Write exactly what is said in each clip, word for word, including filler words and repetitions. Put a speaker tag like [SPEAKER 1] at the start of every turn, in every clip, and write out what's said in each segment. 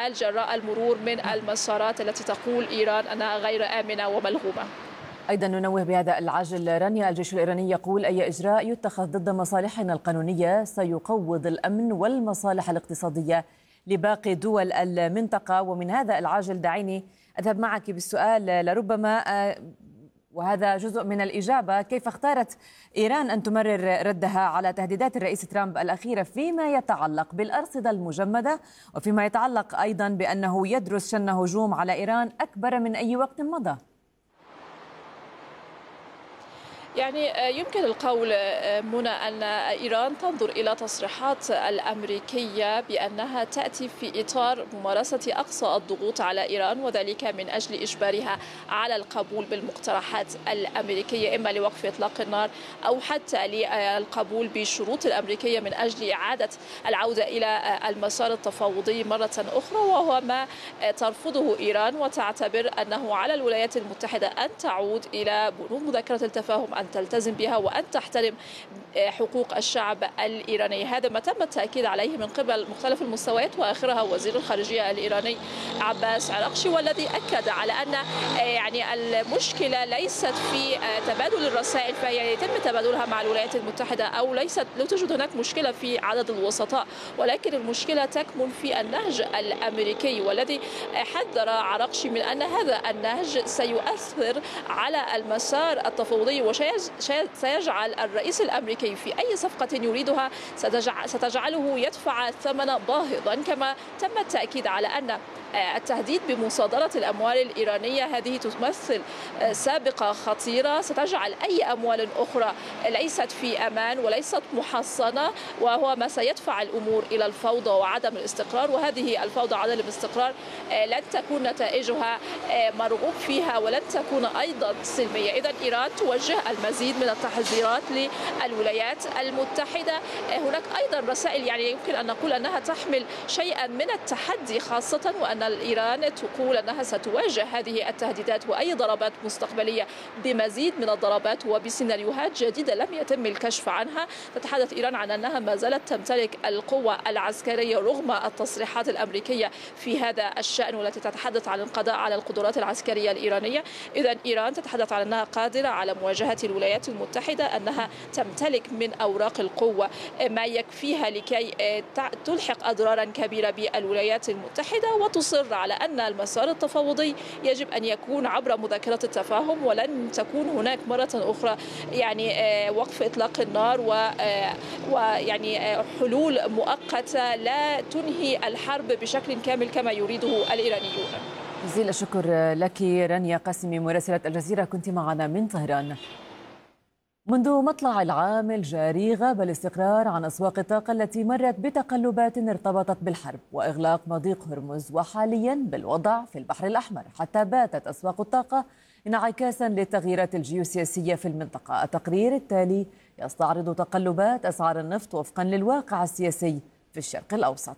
[SPEAKER 1] السؤال جراء المرور من المسارات التي تقول إيران أنها غير آمنة وملغومة.
[SPEAKER 2] أيضا ننوه بهذا العاجل رانيا، الجيش الإيراني يقول أي إجراء يتخذ ضد مصالحنا القانونية سيقوض الأمن والمصالح الاقتصادية لباقي دول المنطقة. ومن هذا العاجل دعيني أذهب معك بالسؤال لربما وهذا جزء من الإجابة، كيف اختارت إيران أن تمرر ردها على تهديدات الرئيس ترامب الأخيرة فيما يتعلق بالأرصدة المجمدة وفيما يتعلق أيضا بأنه يدرس شن هجوم على إيران أكبر من أي وقت مضى؟
[SPEAKER 1] يعني يمكن القول منى أن إيران تنظر إلى تصريحات الأمريكية بأنها تأتي في إطار ممارسة أقصى الضغوط على إيران، وذلك من أجل إجبارها على القبول بالمقترحات الأمريكية إما لوقف إطلاق النار أو حتى للقبول بالشروط الأمريكية من أجل إعادة العودة إلى المسار التفاوضي مرة أخرى، وهو ما ترفضه إيران وتعتبر أنه على الولايات المتحدة أن تعود إلى بنود مذكرة التفاهم، أن تلتزم بها وأن تحترم حقوق الشعب الإيراني. هذا ما تم التأكيد عليه من قبل مختلف المستويات وآخرها وزير الخارجية الإيراني عباس عراقشي، والذي أكد على أن يعني المشكلة ليست في تبادل الرسائل فهي يتم تبادلها مع الولايات المتحدة، أو ليست لا توجد هناك مشكلة في عدد الوسطاء، ولكن المشكلة تكمن في النهج الأمريكي، والذي حذر عراقشي من أن هذا النهج سيؤثر على المسار التفاوضي وسيجعل الرئيس الأمريكي في أي صفقة يريدها ستجعله يدفع ثمنا باهظا. كما تم التأكيد على أن التهديد بمصادرة الأموال الإيرانية هذه تمثل سابقة خطيرة ستجعل أي أموال أخرى ليست في أمان وليست محصنة، وهو ما سيدفع الأمور إلى الفوضى وعدم الاستقرار، وهذه الفوضى وعدم الاستقرار لن تكون نتائجها مرغوب فيها ولن تكون أيضا سلمية. إذن إيران توجه المزيد من التحذيرات للولايات المتحدة. هناك أيضا رسائل يعني يمكن أن نقول أنها تحمل شيئا من التحدي، خاصة وأن إيران تقول أنها ستواجه هذه التهديدات وأي ضربات مستقبلية بمزيد من الضربات وبسيناريوهات جديدة لم يتم الكشف عنها. تتحدث إيران عن أنها ما زالت تمتلك القوة العسكرية رغم التصريحات الأمريكية في هذا الشأن، والتي تتحدث عن القضاء على القدرات العسكرية الإيرانية. إذن إيران تتحدث عن أنها قادرة على مواجهة الولايات المتحدة، أنها تمتلك من أوراق القوة ما يكفيها لكي تلحق أضرارا كبيرة بالولايات المتحدة، وتصل على أن المسار التفاوضي يجب أن يكون عبر مذكرة التفاهم، ولن تكون هناك مرة أخرى يعني وقف إطلاق النار ويعني حلول مؤقتة لا تنهي الحرب بشكل كامل كما يريده الإيرانيون.
[SPEAKER 2] جزيل الشكر لك رانيا قاسمي مراسلة الجزيرة، كنت معنا من طهران. منذ مطلع العام الجاري غاب الاستقرار عن أسواق الطاقة التي مرت بتقلبات ارتبطت بالحرب وإغلاق مضيق هرمز، وحاليا بالوضع في البحر الأحمر، حتى باتت أسواق الطاقة انعكاسا للتغييرات الجيوسياسية في المنطقة. التقرير التالي يستعرض تقلبات أسعار النفط وفقا للواقع السياسي في الشرق الأوسط.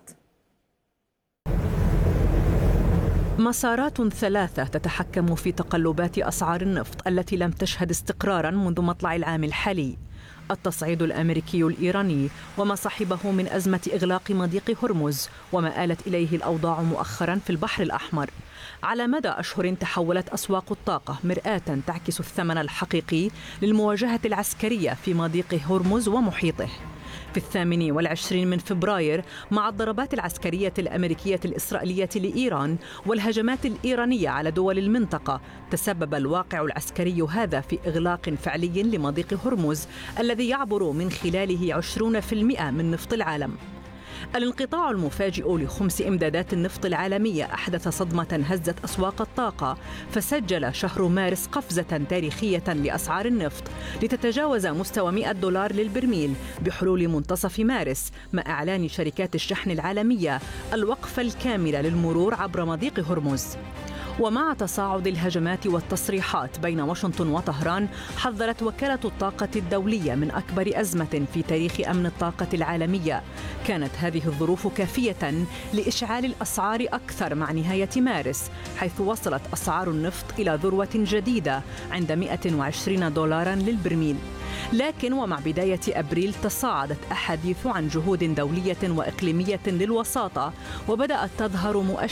[SPEAKER 3] مسارات ثلاثة تتحكم في تقلبات أسعار النفط التي لم تشهد استقرارا منذ مطلع العام الحالي: التصعيد الأمريكي الإيراني وما صحبه من أزمة إغلاق مضيق هرمز وما آلت إليه الأوضاع مؤخرا في البحر الأحمر. على مدى أشهر تحولت أسواق الطاقة مرآة تعكس الثمن الحقيقي للمواجهة العسكرية في مضيق هرمز ومحيطه. في الثامن والعشرين من فبراير، مع الضربات العسكرية الأمريكية الإسرائيلية لإيران والهجمات الإيرانية على دول المنطقة، تسبب الواقع العسكري هذا في إغلاق فعلي لمضيق هرمز الذي يعبر من خلاله عشرين بالمئة من نفط العالم. الانقطاع المفاجئ لخمس إمدادات النفط العالمية أحدث صدمة هزت أسواق الطاقة، فسجل شهر مارس قفزة تاريخية لأسعار النفط لتتجاوز مستوى مئة دولار للبرميل بحلول منتصف مارس، مع إعلان شركات الشحن العالمية الوقف الكامل للمرور عبر مضيق هرمز. ومع تصاعد الهجمات والتصريحات بين واشنطن وطهران، حذرت وكالة الطاقة الدولية من أكبر أزمة في تاريخ أمن الطاقة العالمية. كانت هذه الظروف كافية لإشعال الأسعار أكثر مع نهاية مارس، حيث وصلت أسعار النفط إلى ذروة جديدة عند مئة وعشرين دولارا للبرميل. لكن ومع بداية أبريل تصاعدت أحاديث عن جهود دولية وإقليمية للوساطة، وبدأت تظهر مؤشرات